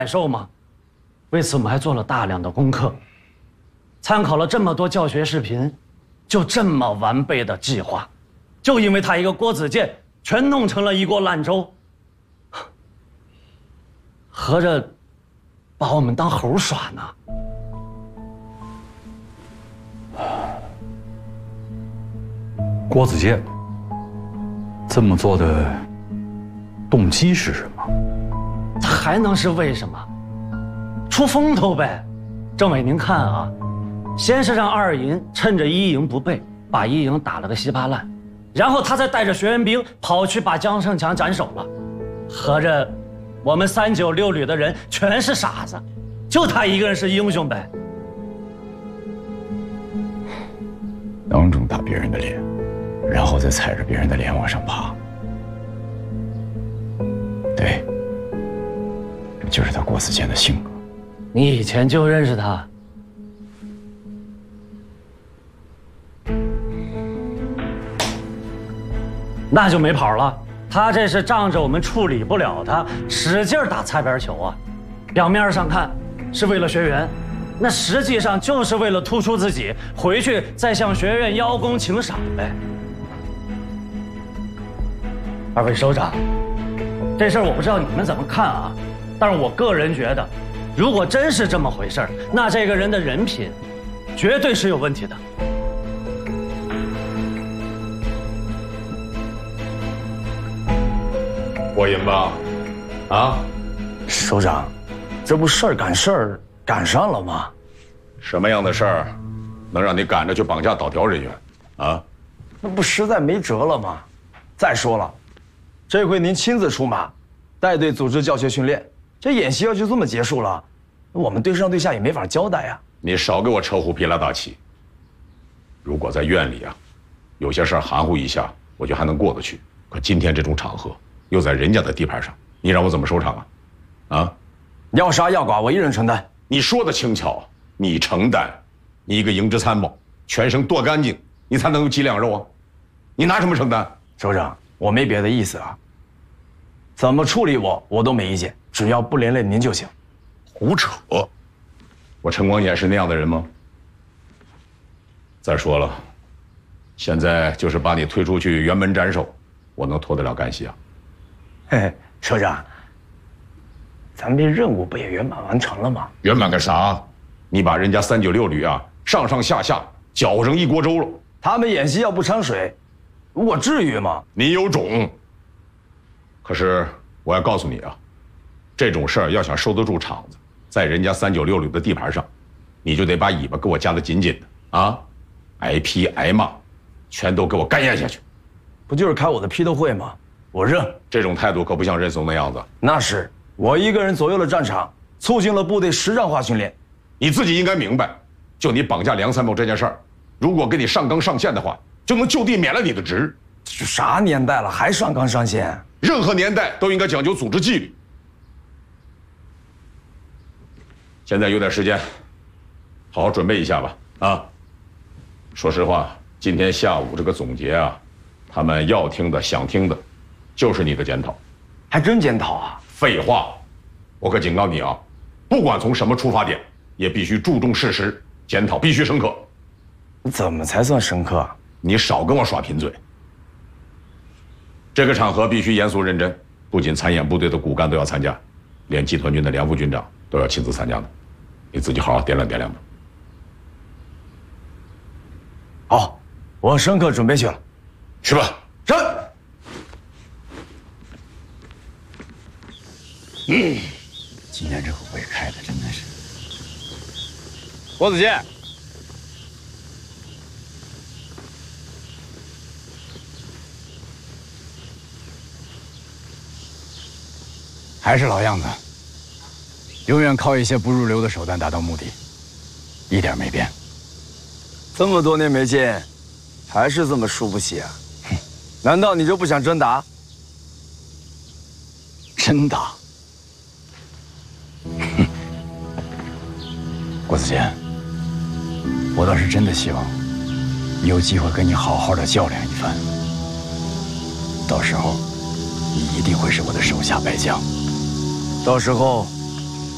感受吗？为此我们还做了大量的功课，参考了这么多教学视频，就这么完备的计划，就因为他一个郭子健，全弄成了一锅烂粥。合着把我们当猴耍呢？ 郭子健这么做的动机是什么？ 他还能是为什么？出风头呗。政委您看啊，先是让二营趁着一营不备，把一营打了个稀巴烂，然后他再带着学员兵跑去把江胜强斩首了。合着我们396旅的人全是傻子，就他一个人是英雄呗。 当众打别人的脸，然后再踩着别人的脸往上爬。对，这就是他郭子健的性格。 你以前就认识他？那就没跑了。他这是仗着我们处理不了他，使劲打擦边球啊！表面上看是为了学员，那实际上就是为了突出自己，回去再向学院邀功请赏呗。二位首长，这事儿我不知道你们怎么看啊，但是我个人觉得，如果真是这么回事儿，那这个人的人品绝对是有问题的。 过瘾吧？啊， 首长，这不事儿赶事儿赶上了吗？ 什么样的事儿能让你赶着去绑架导条人员？啊， 那不实在没辙了吗？再说了，这回您亲自出马，带队组织教学训练，这演习要就这么结束了，我们对上对下也没法交代呀。 你少给我扯虎皮拉大旗。如果在院里啊，有些事儿含糊一下，我就还能过得去。可今天这种场合，又在人家的地盘上，你让我怎么收场啊？啊， 要杀要剐我一人承担。 你说的轻巧，你承担，你一个营支参谋，全身多干净，你才能有几两肉啊？你拿什么承担？ 首长，我没别的意思啊。怎么处理我都没意见，只要不连累您就行。 胡扯！我陈光简是那样的人吗？再说了，现在就是把你推出去辕门斩首，我能脱得了干系啊？ 嘿嘿，首长，咱这任务不也圆满完成了吗？ 圆满个啥？你把人家396旅啊上上下下搅成一锅粥了。 他们演习要不掺水，我至于吗？ 你有种！可是我要告诉你啊，这种事儿要想收得住场子，在人家396旅的地盘上，你就得把尾巴给我夹得紧紧的啊！挨批挨骂，全都给我干咽下去。 不就是开我的批斗会吗？我认。 这种态度可不像认怂的样子。 那是我一个人左右了战场，促进了部队实战化训练。 你自己应该明白，就你绑架梁参谋这件事儿，如果给你上纲上线的话，就能就地免了你的职。 这啥年代了，还上纲上线？ 任何年代都应该讲究组织纪律。现在有点时间，好好准备一下吧。啊，说实话，今天下午这个总结啊，他们要听的、想听的，就是你的检讨。 还真检讨啊？ 废话，我可警告你啊，不管从什么出发点，也必须注重事实，检讨必须深刻。 怎么才算深刻啊？ 你少跟我耍贫嘴。这个场合必须严肃认真，不仅参演部队的骨干都要参加，连集团军的梁副军长都要亲自参加的。你自己好好掂量掂量吧。 好，我深刻准备去了。 去吧。 是。 今天这个会开的真的是。 郭子健， 还是老样子，永远靠一些不入流的手段达到目的，一点没变。 这么多年没见，还是这么输不起啊？难道你就不想真打？ 真打？郭子健，我倒是真的希望有机会跟你好好的较量一番。到时候，你一定会是我的手下败将。 到时候